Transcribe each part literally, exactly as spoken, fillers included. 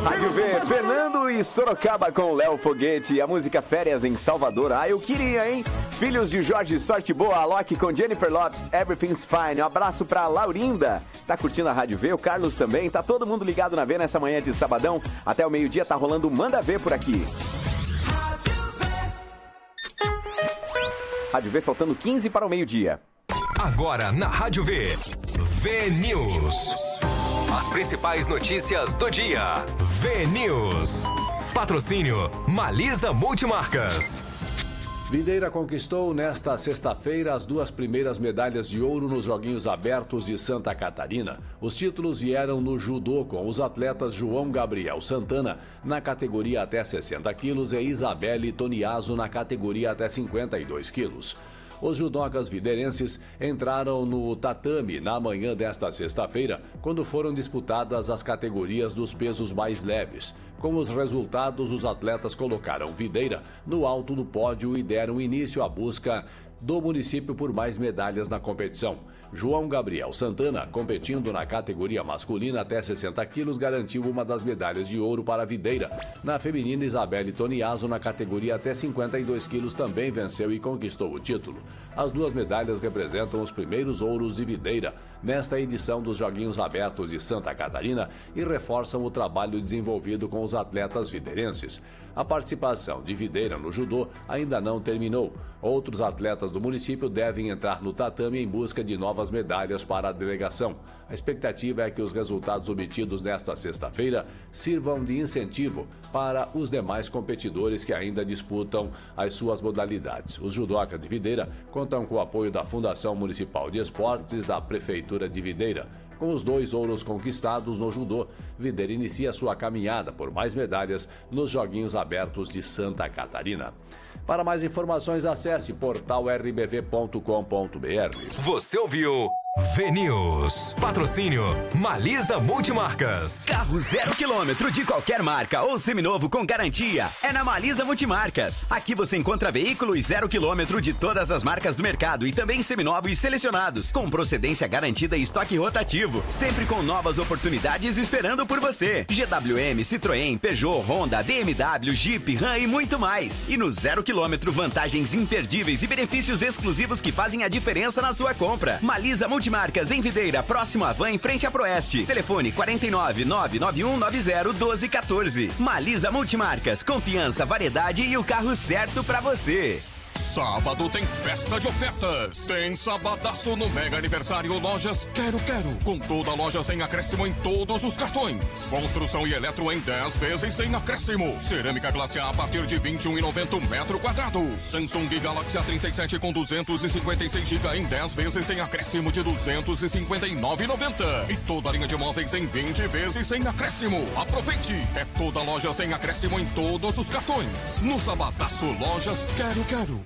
Rádio V, Fernando e Sorocaba com Léo Foguete e a música Férias em Salvador. Ah, eu queria, hein? Filhos de Jorge, Sorte Boa, Alok com Jennifer Lopes, Everything's Fine. Um abraço pra Laurinda, tá curtindo a Rádio V, o Carlos também. Tá todo mundo ligado na V nessa manhã de sabadão. Até o meio-dia tá rolando Manda V por aqui. Rádio V faltando quinze para o meio-dia. Agora na Rádio V, V News. As principais notícias do dia. V News. Patrocínio Malisa Multimarcas. Videira conquistou nesta sexta-feira as duas primeiras medalhas de ouro nos Joguinhos Abertos de Santa Catarina. Os títulos vieram no judô com os atletas João Gabriel Santana na categoria até sessenta quilos e Isabelle Toniaso na categoria até cinquenta e dois quilos. Os judocas videirenses entraram no tatame na manhã desta sexta-feira, quando foram disputadas as categorias dos pesos mais leves. Com os resultados, os atletas colocaram Videira no alto do pódio e deram início à busca do município por mais medalhas na competição. João Gabriel Santana, competindo na categoria masculina até sessenta quilos, garantiu uma das medalhas de ouro para a Videira. Na feminina, Isabelle Toniaso, na categoria até cinquenta e dois quilos, também venceu e conquistou o título. As duas medalhas representam os primeiros ouros de Videira nesta edição dos Joguinhos Abertos de Santa Catarina e reforçam o trabalho desenvolvido com os atletas videirenses. A participação de Videira no judô ainda não terminou. Outros atletas do município devem entrar no tatame em busca de novas medalhas para a delegação. A expectativa é que os resultados obtidos nesta sexta-feira sirvam de incentivo para os demais competidores que ainda disputam as suas modalidades. Os judocas de Videira contam com o apoio da Fundação Municipal de Esportes da Prefeitura de Videira. Com os dois ouros conquistados no judô, Videira inicia sua caminhada por mais medalhas nos Joguinhos Abertos de Santa Catarina. Para mais informações, acesse portal r b v ponto com ponto b r. Você ouviu V News. Patrocínio Malisa Multimarcas. Carro zero quilômetro de qualquer marca ou seminovo com garantia é na Malisa Multimarcas. Aqui você encontra veículos zero quilômetro de todas as marcas do mercado e também seminovos selecionados, com procedência garantida e estoque rotativo, sempre com novas oportunidades esperando por você. G W M, Citroën, Peugeot, Honda, B M W, Jeep, Ram e muito mais. E no zero quilômetro, vantagens imperdíveis e benefícios exclusivos que fazem a diferença na sua compra. Malisa Multimarcas em Videira, próximo à Van, em frente à Proeste. Telefone quatro nove nove nove um nove zero um dois um quatro. Malisa Multimarcas, confiança, variedade e o carro certo pra você. Sábado tem festa de ofertas. Tem sabadaço no mega aniversário Lojas Quero Quero. Com toda a loja sem acréscimo em todos os cartões. Construção e eletro em dez vezes sem acréscimo. Cerâmica Glace A a partir de vinte e um reais e noventa centavos metro quadrado. Samsung Galaxy A trinta e sete com duzentos e cinquenta e seis gigabytes em dez vezes sem acréscimo de duzentos e cinquenta e nove reais e noventa centavos. E toda a linha de móveis em vinte vezes sem acréscimo. Aproveite! É toda loja sem acréscimo em todos os cartões. No sabadaço Lojas Quero Quero.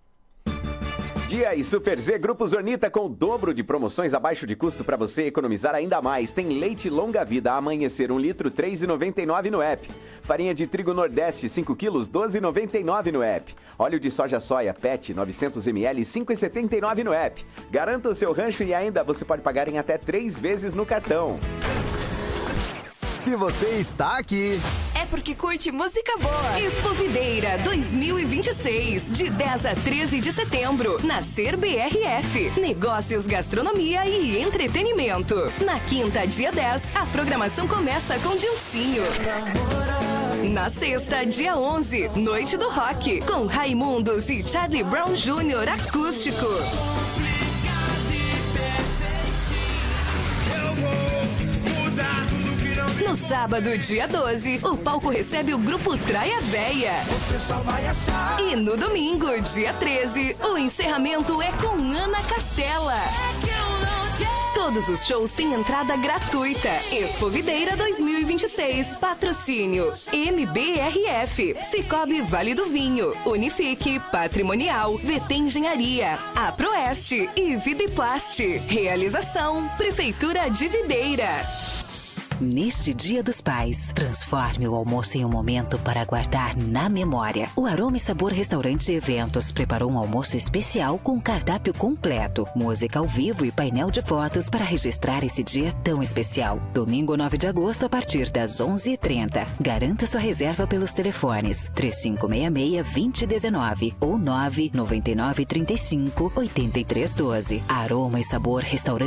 Dia e Super Z Grupo Zornita com o dobro de promoções abaixo de custo para você economizar ainda mais. Tem leite longa vida Amanhecer um litro três reais e noventa e nove centavos no app. Farinha de trigo Nordeste cinco quilos doze reais e noventa e nove centavos no app. Óleo de soja soia Pet novecentos mililitros cinco reais e setenta e nove centavos no app. Garanta o seu rancho e ainda você pode pagar em até três vezes no cartão. Se você está aqui, é porque curte música boa. Expo Videira dois mil e vinte e seis, de dez a treze de setembro, na Ser B R F. Negócios, gastronomia e entretenimento. Na quinta, dia dez, a programação começa com Dilcinho. Na sexta, dia onze, Noite do Rock, com Raimundos e Charlie Brown Júnior acústico. No sábado, dia doze, o palco recebe o grupo Traia Véia. E no domingo, dia treze, o encerramento é com Ana Castela. Todos os shows têm entrada gratuita. Expo Videira dois mil e vinte e seis. Patrocínio M B R F, Cicobi Vale do Vinho, Unifique, Patrimonial, V T Engenharia, A Proeste e Videplast. Realização Prefeitura de Videira. Neste Dia dos Pais, transforme o almoço em um momento para guardar na memória. O Aroma e Sabor Restaurante e Eventos preparou um almoço especial com cardápio completo, música ao vivo e painel de fotos para registrar esse dia tão especial. Domingo nove de agosto, a partir das onze e trinta. Garanta sua reserva pelos telefones três cinco seis seis, dois zero um nove ou nove nove nove, três cinco, oito três um doze. Aroma e Sabor Restaurante